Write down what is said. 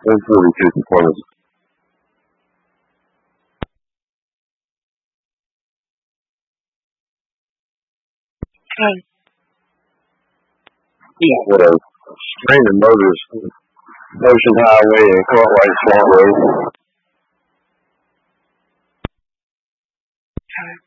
142 performance. What a string of motors. Ocean Highway and Cartwright Swamp Road.